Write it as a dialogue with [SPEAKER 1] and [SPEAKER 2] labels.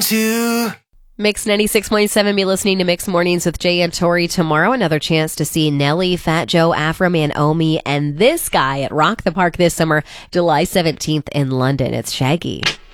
[SPEAKER 1] to.
[SPEAKER 2] Mix 96.7, be listening to Mix Mornings with Jay and Tori tomorrow. Another chance to see Nelly, Fat Joe, Afro Man, Omi, and this guy at Rock the Park this summer, July 17th in London. It's Shaggy.